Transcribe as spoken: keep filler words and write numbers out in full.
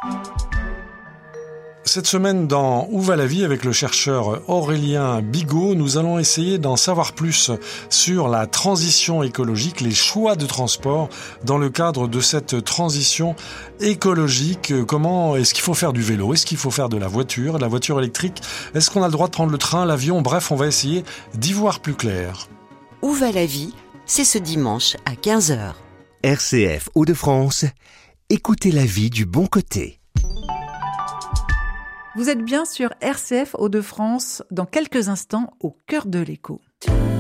Cette semaine, dans Où va la vie, avec le chercheur Aurélien Bigot, nous allons essayer d'en savoir plus sur la transition écologique, les choix de transport dans le cadre de cette transition écologique. Comment est-ce qu'il faut faire du vélo? Est-ce qu'il faut faire de la voiture, de la voiture électrique? Est-ce qu'on a le droit de prendre le train, l'avion? Bref, on va essayer d'y voir plus clair. Où va la vie? C'est ce dimanche à quinze heures. R C F Hauts-de-France, écoutez la vie du bon côté. Vous êtes bien sur R C F Hauts-de-France, dans quelques instants au cœur de l'écho.